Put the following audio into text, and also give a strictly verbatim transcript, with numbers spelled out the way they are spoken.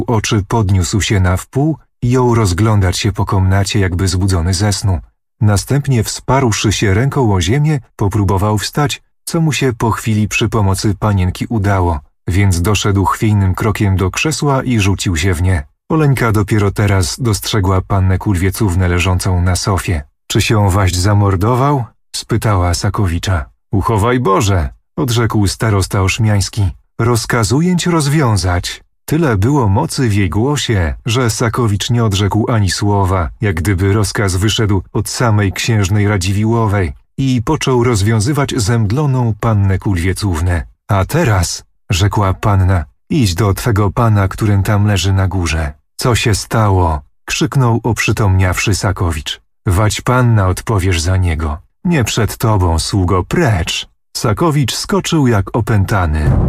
Oczy podniósł się na wpół i jął rozglądać się po komnacie, jakby zbudzony ze snu. Następnie, wsparłszy się ręką o ziemię, popróbował wstać, co mu się po chwili przy pomocy panienki udało, więc doszedł chwiejnym krokiem do krzesła i rzucił się w nie. Oleńka dopiero teraz dostrzegła pannę Kulwiecównę leżącą na sofie. Czy się waść zamordował? Spytała Sakowicza. Uchowaj Boże, odrzekł starosta Oszmiański. Rozkazujęć rozwiązać. Tyle było mocy w jej głosie, że Sakowicz nie odrzekł ani słowa, jak gdyby rozkaz wyszedł od samej księżnej Radziwiłłowej i począł rozwiązywać zemdloną pannę Kulwiecównę. A teraz, rzekła panna, idź do twego pana, którym tam leży na górze. Co się stało? Krzyknął oprzytomniawszy Sakowicz. Wać panna, odpowiesz za niego. Nie przed tobą, sługo, precz! Sakowicz skoczył jak opętany.